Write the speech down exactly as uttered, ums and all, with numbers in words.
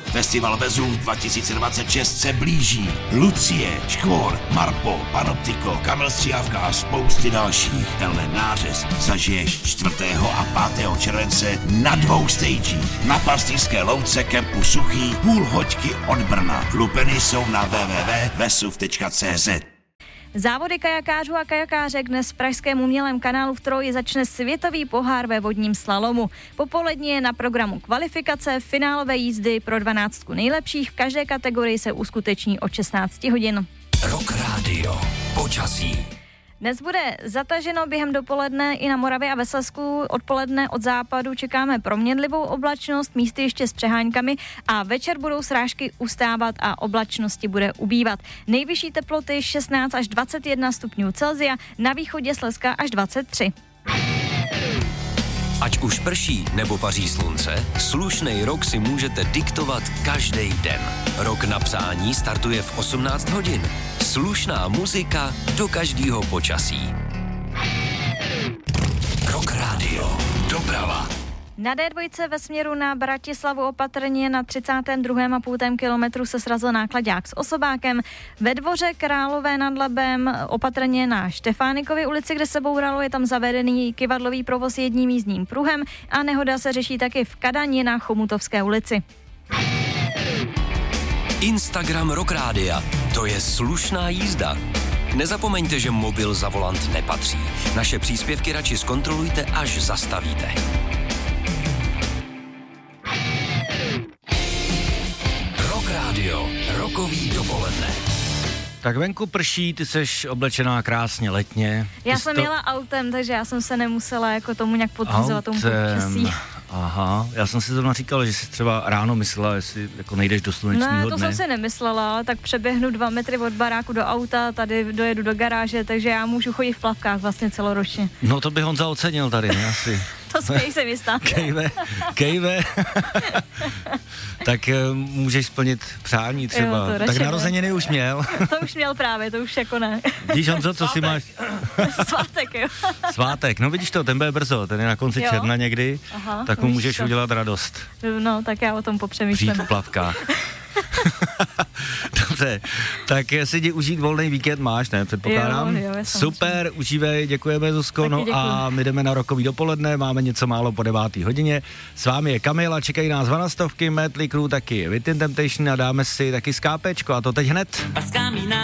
Festival Vezův dva tisíce dvacet šest se blíží. Lucie, Škvor, Marpo, Panoptiko, Kamil Stříhavka a spousty dalších. Tenhle nářez zažiješ čtvrtého a pátého července na dvou stagích. Na Pastýřské louce kempu Suchý, půl hoďky od Brna. Lupeny jsou na w w w tečka vesuv tečka c z. Závody kajakářů a kajakářek dnes v pražském umělém kanálu v Troji začne světový pohár ve vodním slalomu. Popolední je na programu kvalifikace, finálové jízdy pro dvanáctku nejlepších. V každé kategorii se uskuteční od šestnáct hodin. Rock Radio. Počasí. Dnes bude zataženo během dopoledne i na Moravě a ve Slezsku. Odpoledne od západu čekáme proměnlivou oblačnost, místy ještě s přeháňkami a večer budou srážky ustávat a oblačnosti bude ubývat. Nejvyšší teploty šestnáct až dvacet jedna stupňů Celsia, na východě Slezska až dvacet tři. Ať už prší nebo paří slunce, slušnej rok si můžete diktovat každý den. Rok na psání startuje v osmnáct hodin. Slušná muzika do každého počasí. Rock Radio. Doprava. Na dé dva ve směru na Bratislavu opatrně na třicátém druhém a půl kilometru se srazil náklaďák s osobákem. Ve Dvoře Králové nad Labem opatrně na Štefánikově ulici, kde se bouralo, je tam zavedený kyvadlový provoz jedním jízdním pruhem a nehoda se řeší taky v Kadani na Chomutovské ulici. Instagram Rock Rádia. To je slušná jízda. Nezapomeňte, že mobil za volant nepatří. Naše příspěvky radši zkontrolujte, až zastavíte. Rock Radio. Rokový dopoledne. Tak venku prší, ty seš oblečená krásně letně. Já ty jsem to... jela autem, takže já jsem se nemusela jako tomu nějak podřizovat tomu počasí. Aha, já jsem si to říkala, že jsi třeba ráno myslela, jestli jako nejdeš do slunečního dne. No, to jsem si nemyslela, tak přeběhnu dva metry od baráku do auta, tady dojedu do garáže, takže já můžu chodit v plavkách vlastně celoročně. No to by Honza ocenil tady, ne asi. To si jsem jistá. Kejve, kejve. Tak uh, můžeš splnit přání třeba. Jo, tak narozeniny už měl. To už měl právě, to už jako ne. Víš, Honzo, co si máš? Svátek, jo. Svátek, no vidíš to, ten bude brzo, ten je na konci jo. června někdy, aha, tak mu můžeš to udělat radost. No, tak já o tom popřemýšlím. Přijít v plavkách. Dobře, tak si jdi užít volný víkend máš, ne? Předpokládám. Jo, jo, super, užívej, děkujeme, Zuzko. No a my jdeme na rokový dopoledne, máme něco málo po devátý hodině. S vámi je Kamila, čekají nás Vanastovky, Mötley Crüe, taky Within Temptation a dáme si taky skápečko a to teď hned.